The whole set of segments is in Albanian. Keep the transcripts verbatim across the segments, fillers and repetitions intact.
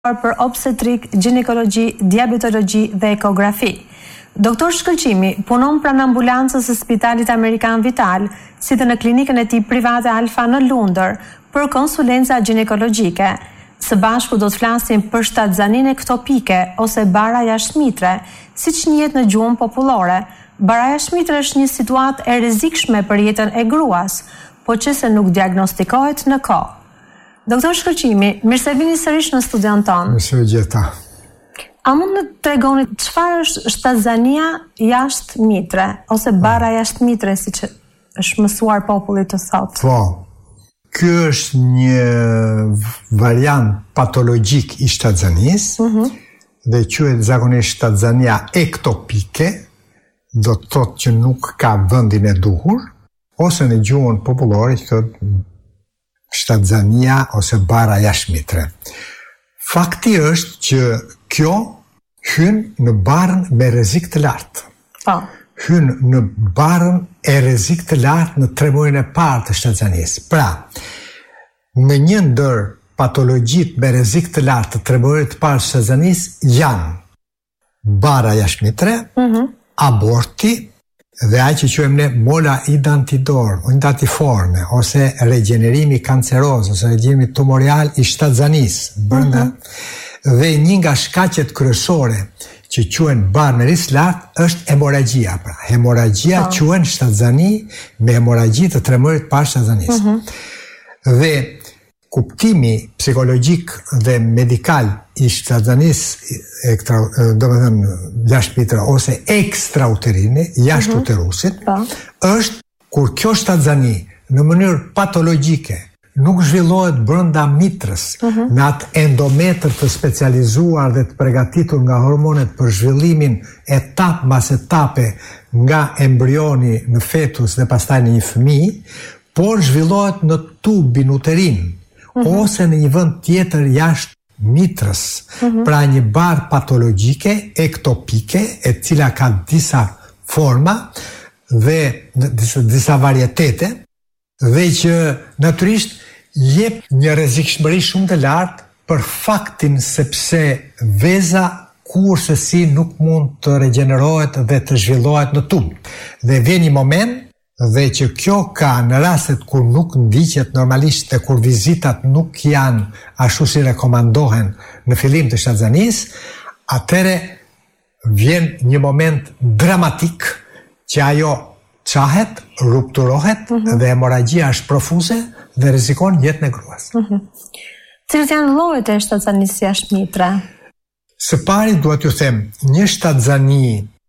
për obstetrik, ginekologji, diabetologji dhe ekografi. Doktor Shkëlqimi punon pranë ambulancës së Spitalit Amerikan Vital, si dhe në klinikën e tij private Alfa në Lundër, për konsulenca ginekologjike. Së bashku do të flasim për shtatzaninë ektopike ose bara jashtëmitre, siç njihet në gjuhën popullore. Bara jashtëmitre është një situatë e rrezikshme për jetën e gruas, po që se nuk diagnostikohet në kohë. Doktor Shkëlqimi, mirë se vini sërish në studion tonë. Mirë se gjeta. A mund të tregoni çfarë është shtatzania jashtëmitre ose bara jashtëmitre, siç është mësuar populli të thotë? Po. Ky është një variant patologjik i shtatzanisë, mm-hmm. dhe quhet zakonisht shtatzania ektopike, do të thotë që nuk ka vendin e duhur, ose në gjuhën popullore thotë shtatzania ose bara jashtëmitre. Fakti është që kjo hyn në barën me rrezik të lartë. Po. Hyn në barën e rrezik të lartë në tre muajin e parë të shtatzanisë. Pra, në një ndër patologjit me rrezik të lartë të tre muajit të parë të shtatzanisë janë bara jashtëmitre, mm-hmm. aborti dhe ai që quajmë ne mola identidor, identiforme, ose regenerimi kanceroz, ose regenerimi tumorial i shtatzanisë brenda, mm-hmm. dhe një nga shkaqet kryesore që quhen barë me rrezik lartë është hemoragjia. Pra, hemoragjia oh. quhen shtatzani me hemoragji të tre muajit të parë shtatzanisë. Mm-hmm. Dhe kuptimi psikologjik dhe medikal i shtatzanisë, do të thënë jashtëmitre ose ekstrauterine, jashtë mm-hmm. uterusit, oh. është kur kjo shtatzani në mënyrë patologjike nuk zhvillohet brenda mitrës, mm-hmm. në atë endometër të specializuar dhe të përgatitur nga hormonet për zhvillimin etap mbas etape nga embrioni në fetus dhe pastaj në një fëmijë, por zhvillohet në tubin uterin, mm-hmm. ose në një vend tjetër jashtë mitrës, mm-hmm. pra një barë patologjike, ektopike, e cila ka disa forma dhe disa, disa varietete, dhe që natyrisht jep një rrezikshmëri shumë të lartë për faktin sepse veza kurse si nuk mund të regenerohet dhe të zhvillohet në tub. Dhe vjen një moment dhe që kjo ka në rastet kur nuk ndiqet normalisht dhe kur vizitat nuk janë ashtu si rekomandohen në fillim të shtatzanisë, atëre vjen një moment dramatik që ajo qahet, rupturohet, mm-hmm. dhe hemoragjia është profuze dhe rrezikon jetën e gruas. Mm-hmm. Cilat janë llojet e shtatzanisë jashtëmitre? Së pari duhet t'ju them, një shtatzani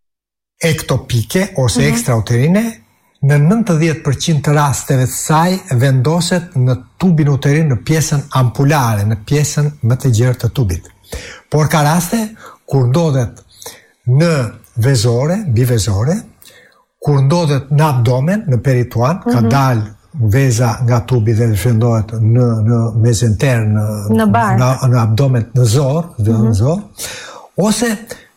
ektopike ose mm-hmm. ekstrauterine në nëntëdhjetë përqind të rasteve të saj vendoset në tubin uterin në pjesën ampulare, në pjesën më të gjerë të tubit. Por ka raste kur ndodhet në vezore, bivezore, kur ndodhet në abdomen, në perituan, mm-hmm. ka dalë veza nga tubi dhe vendohet në, në mezenter, në, në, në, në abdomen, në zor, mm-hmm. në zor, ose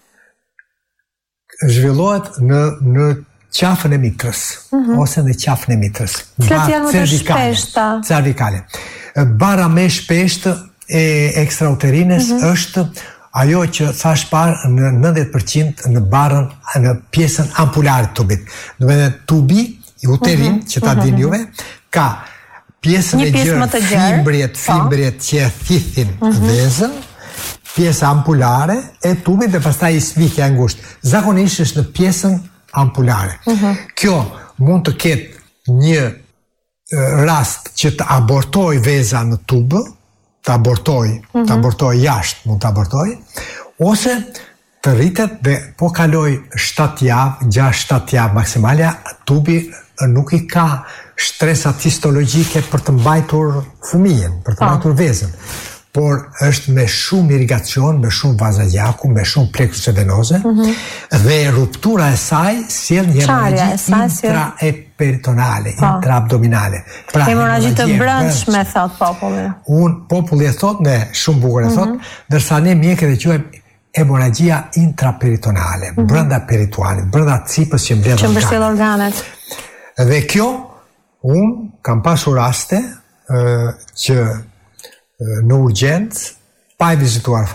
zhvillohet në, në qafën e mitrës, mm-hmm. ose në qafën e mitrës. Cilat janë më të shpeshta? Cervikale. Bara më e shpeshtë e ekstrauterinës mm-hmm. është ajo që thash parë në nëntëdhjetë përqind në barën, në pjesën ampulare të tubit. Do të thënë tubi i uterin, mm-hmm. që ta mm-hmm. dini juve, ka pjesën e gjerë, fimbrit, fimbrit që e thithin mm-hmm. vezën, pjesa ampulare e tubit dhe pastaj i svikja e ngushtë. Zakonisht është në pjesën ampulare. Mm-hmm. Kjo mund të ketë një rast që të abortoj veza në tubë, të abortoj, mm-hmm. të abortoj jashtë, mund të abortoj, ose të rritet dhe po kaloj shtatë javë, gjashtë shtatë javë maksimalja, tubi nuk i ka shtresat histologjike për të mbajtur fëmijën, për të mbajtur vezën. Por është me shumë irigacion, me shumë vaza gjaku, me shumë plexuse venoze, mm-hmm. dhe ruptura e saj sjell një hemoragji intraperitonale, intraabdominale. Pra, hemoragji të brendshme, thot populli. Un populli e thot, ne shumë bukur e thot, mm-hmm. ndërsa ne mjekët e quajmë hemorragjia intraperitonale, mm-hmm. brenda perituanit, brenda cipës që mbledh organet. Që mbështjell organet. Dhe kjo, un kam pasur raste uh, që në urgjencë pa e vizituar